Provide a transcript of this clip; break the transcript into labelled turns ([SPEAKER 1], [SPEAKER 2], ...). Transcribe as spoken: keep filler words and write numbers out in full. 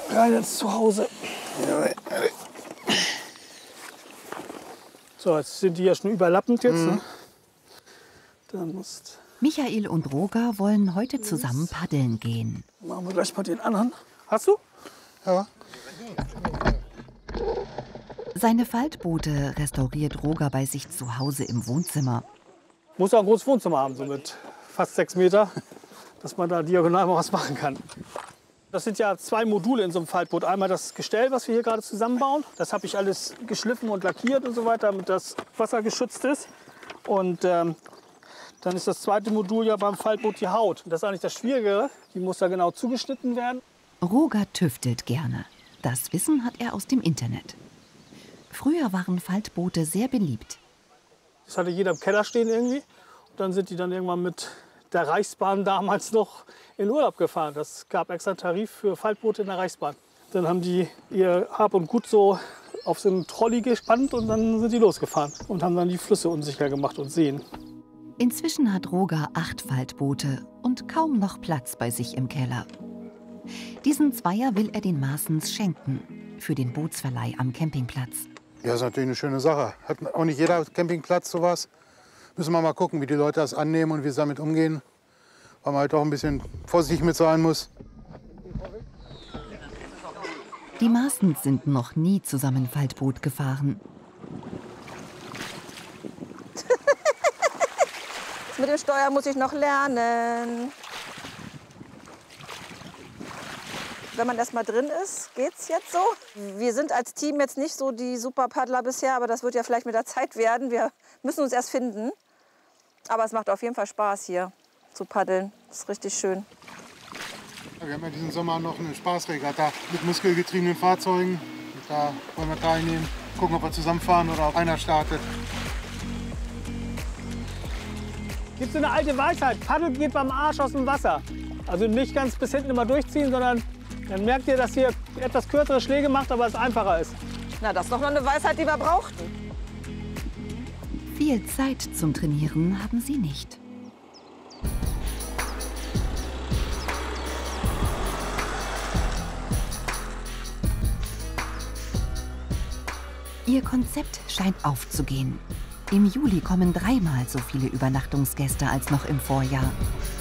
[SPEAKER 1] rein ins Zuhause. So, jetzt sind die ja schon überlappend jetzt. Mhm. Ne? Dann musst
[SPEAKER 2] Michael und Roger wollen heute zusammen paddeln gehen.
[SPEAKER 1] Machen wir gleich mal den anderen. Hast du? Ja.
[SPEAKER 2] Seine Faltboote restauriert Roger bei sich zu Hause im Wohnzimmer.
[SPEAKER 1] Muss ja ein großes Wohnzimmer haben, so mit fast sechs Meter, dass man da diagonal mal was machen kann. Das sind ja zwei Module in so einem Faltboot. Einmal das Gestell, was wir hier gerade zusammenbauen. Das habe ich alles geschliffen und lackiert und so weiter, damit das wassergeschützt ist. Und ähm, dann ist das zweite Modul ja beim Faltboot die Haut. Das ist eigentlich das Schwierigere. Die muss da genau zugeschnitten werden.
[SPEAKER 2] Roger tüftelt gerne. Das Wissen hat er aus dem Internet. Früher waren Faltboote sehr beliebt.
[SPEAKER 1] Das hatte jeder im Keller stehen irgendwie. Und dann sind die dann irgendwann mit der Reichsbahn damals noch in Urlaub gefahren. Das gab extra einen Tarif für Faltboote in der Reichsbahn. Dann haben die ihr Hab und Gut so auf so einen Trolley gespannt und dann sind die losgefahren und haben dann die Flüsse unsicher gemacht und Seen.
[SPEAKER 2] Inzwischen hat Roger acht Faltboote und kaum noch Platz bei sich im Keller. Diesen Zweier will er den Maaßens schenken für den Bootsverleih am Campingplatz.
[SPEAKER 3] Ja, ist natürlich eine schöne Sache. Hat auch nicht jeder Campingplatz sowas. Müssen wir mal gucken, wie die Leute das annehmen und wie sie damit umgehen. Weil man halt auch ein bisschen vorsichtig mit sein muss.
[SPEAKER 2] Die Maaßens sind noch nie zusammen Faltboot gefahren.
[SPEAKER 4] Mit dem Steuer muss ich noch lernen. Wenn man erst mal drin ist, geht's jetzt so. Wir sind als Team jetzt nicht so die Superpaddler bisher, aber das wird ja vielleicht mit der Zeit werden. Wir müssen uns erst finden. Aber es macht auf jeden Fall Spaß hier zu paddeln. Das ist richtig schön.
[SPEAKER 3] Ja, wir haben ja diesen Sommer noch eine Spaßregatta mit muskelgetriebenen Fahrzeugen. Und da wollen wir teilnehmen, gucken, ob wir zusammenfahren oder ob einer startet.
[SPEAKER 1] Gibt es eine alte Weisheit, Paddeln geht beim Arsch aus dem Wasser. Also nicht ganz bis hinten immer durchziehen, sondern dann merkt ihr, dass ihr etwas kürzere Schläge macht, aber es einfacher ist.
[SPEAKER 4] Na, das ist doch noch eine Weisheit, die wir brauchten.
[SPEAKER 2] Viel Zeit zum Trainieren haben sie nicht. Ihr Konzept scheint aufzugehen. Im Juli kommen dreimal so viele Übernachtungsgäste als noch im Vorjahr.